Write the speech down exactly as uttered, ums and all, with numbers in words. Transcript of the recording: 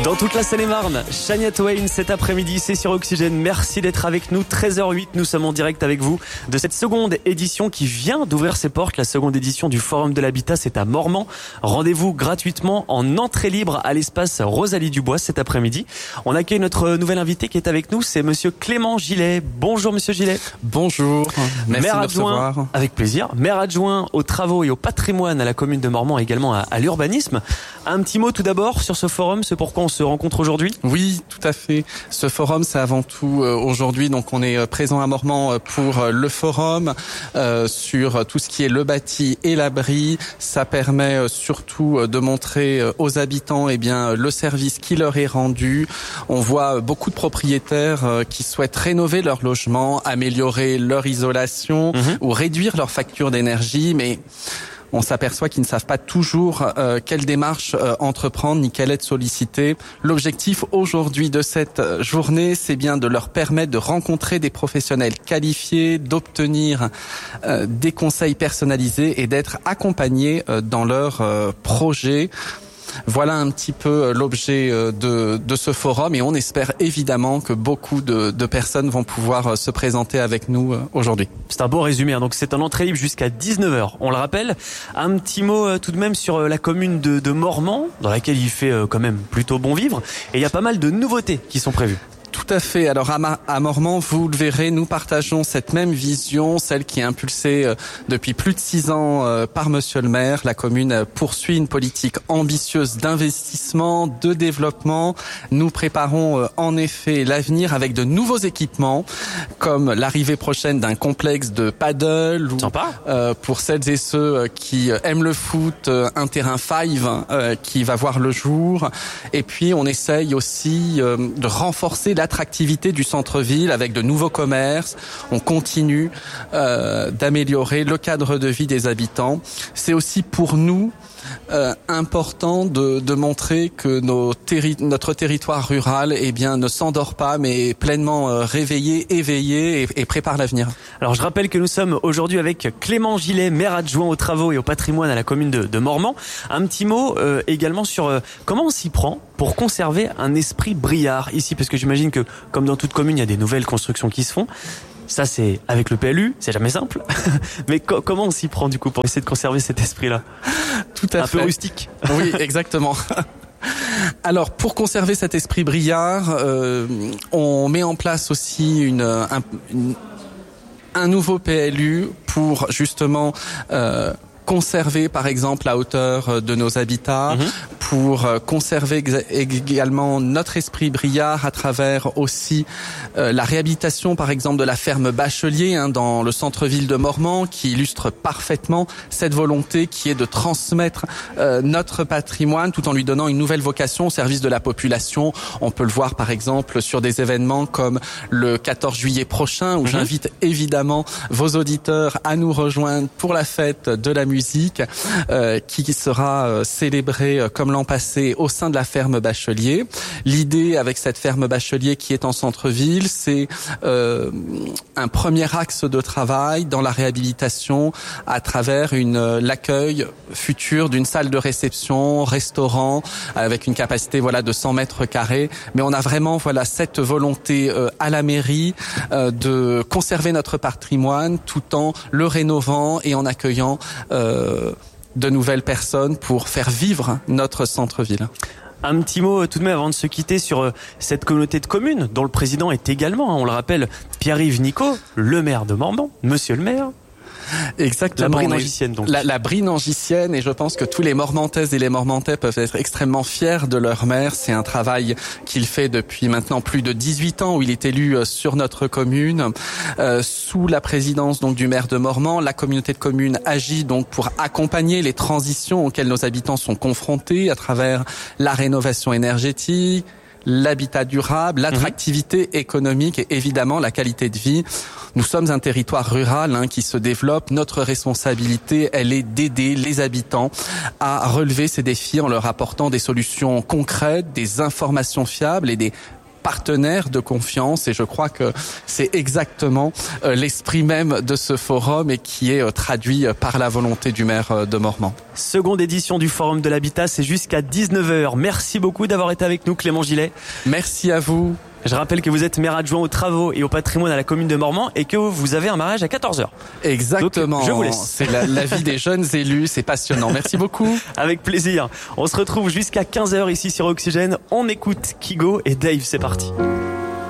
Dans toute la Seine-et-Marne, Shania Twain cet après-midi, c'est sur Oxygène. Merci d'être avec nous. treize heures huit, nous sommes en direct avec vous de cette seconde édition qui vient d'ouvrir ses portes. La seconde édition du Forum de l'Habitat, c'est à Mormant. Rendez-vous gratuitement en entrée libre à l'espace Rosalie Dubois cet après-midi. On accueille notre nouvel invité qui est avec nous, c'est monsieur Clément Gillet. Bonjour monsieur Gillet. Bonjour, merci maire de me adjoint, recevoir. avec plaisir. Maire adjoint aux travaux et au patrimoine à la commune de Mormant, également à, à l'urbanisme. Un petit mot tout d'abord sur ce forum, c'est pourquoi on se rencontre aujourd'hui? Oui, tout à fait. Ce forum, c'est avant tout euh, aujourd'hui. Donc, on est euh, présent à Mormant euh, pour euh, le forum euh, sur tout ce qui est le bâti et l'abri. Ça permet euh, surtout euh, de montrer euh, aux habitants, eh bien, le service qui leur est rendu. On voit euh, beaucoup de propriétaires euh, qui souhaitent rénover leur logement, améliorer leur isolation mmh. ou réduire leur facture d'énergie, mais on s'aperçoit qu'ils ne savent pas toujours euh, quelle démarche euh, entreprendre ni quelle aide solliciter. L'objectif aujourd'hui de cette journée, c'est bien de leur permettre de rencontrer des professionnels qualifiés, d'obtenir euh, des conseils personnalisés et d'être accompagnés euh, dans leurs euh, projets. Voilà un petit peu l'objet de, de ce forum et on espère évidemment que beaucoup de, de personnes vont pouvoir se présenter avec nous aujourd'hui. C'est un beau résumé, hein. Donc c'est un entrée libre jusqu'à dix-neuf heures, on le rappelle. Un petit mot tout de même sur la commune de, de Mormant, dans laquelle il fait quand même plutôt bon vivre. Et il y a pas mal de nouveautés qui sont prévues. Tout à fait. Alors à, Ma- à Mormant, vous le verrez, nous partageons cette même vision, celle qui est impulsée euh, depuis plus de six ans euh, par Monsieur le maire. La commune euh, poursuit une politique ambitieuse d'investissement, de développement. Nous préparons euh, en effet l'avenir avec de nouveaux équipements, comme l'arrivée prochaine d'un complexe de paddle ou euh, pour celles et ceux euh, qui aiment le foot, euh, un terrain five euh, qui va voir le jour. Et puis on essaye aussi euh, de renforcer la l'attractivité du centre-ville avec de nouveaux commerces. On continue euh, d'améliorer le cadre de vie des habitants. C'est aussi pour nous euh, important de, de montrer que nos terri- notre territoire rural eh bien, ne s'endort pas, mais est pleinement euh, réveillé, éveillé et, et prépare l'avenir. Alors je rappelle que nous sommes aujourd'hui avec Clément Gillet, maire adjoint aux travaux et au patrimoine à la commune de, de Mormant. Un petit mot euh, également sur euh, comment on s'y prend pour conserver un esprit briard ici, parce que j'imagine que comme dans toute commune, il y a des nouvelles constructions qui se font. Ça, c'est avec le P L U, c'est jamais simple. Mais co- comment on s'y prend du coup pour essayer de conserver cet esprit-là? Tout à un fait. peu rustique. Oui, exactement. Alors, pour conserver cet esprit briard, euh, on met en place aussi une, un, une, un nouveau P L U pour justement euh, conserver par exemple la hauteur de nos habitats, mmh. pour conserver également notre esprit briard à travers aussi euh, la réhabilitation par exemple de la ferme Bachelier hein, dans le centre-ville de Mormant qui illustre parfaitement cette volonté qui est de transmettre euh, notre patrimoine tout en lui donnant une nouvelle vocation au service de la population. On peut le voir par exemple sur des événements comme le quatorze juillet prochain où mmh. j'invite évidemment vos auditeurs à nous rejoindre pour la fête de la musique musique euh, qui sera euh, célébrée euh, comme l'an passé au sein de la ferme Bachelier. L'idée avec cette ferme Bachelier qui est en centre-ville, c'est euh, un premier axe de travail dans la réhabilitation à travers une euh, l'accueil futur d'une salle de réception, restaurant avec une capacité voilà de cent mètres carrés. Mais on a vraiment voilà cette volonté euh, à la mairie euh, de conserver notre patrimoine tout en le rénovant et en accueillant euh, de nouvelles personnes pour faire vivre notre centre-ville. Un petit mot tout de même avant de se quitter sur cette communauté de communes dont le président est également, on le rappelle, Pierre-Yves Nicot, le maire de Mormant, monsieur le maire. Exactement. La Brinangicienne, donc. La, la Brinangicienne, et je pense que tous les Mormantaises et les Mormantais peuvent être extrêmement fiers de leur maire. C'est un travail qu'il fait depuis maintenant plus de dix-huit ans, où il est élu sur notre commune. Euh, sous la présidence donc du maire de Mormant, la communauté de communes agit donc pour accompagner les transitions auxquelles nos habitants sont confrontés à travers la rénovation énergétique, l'habitat durable, l'attractivité mmh. économique et évidemment la qualité de vie. Nous sommes un territoire rural hein, qui se développe. Notre responsabilité, elle est d'aider les habitants à relever ces défis en leur apportant des solutions concrètes, des informations fiables et des partenaire de confiance, et je crois que c'est exactement euh, l'esprit même de ce forum et qui est euh, traduit par la volonté du maire euh, de Mormant. Seconde édition du Forum de l'Habitat, c'est jusqu'à dix-neuf heures. Merci beaucoup d'avoir été avec nous, Clément Gillet. Merci à vous. Je rappelle que vous êtes maire adjoint aux travaux et au patrimoine à la commune de Mormant et que vous avez un mariage à quatorze heures. Exactement. Donc, je vous laisse. C'est la, la vie des jeunes élus, c'est passionnant. Merci beaucoup. Avec plaisir. On se retrouve jusqu'à quinze heures ici sur Oxygène. On écoute Kigo et Dave, c'est parti.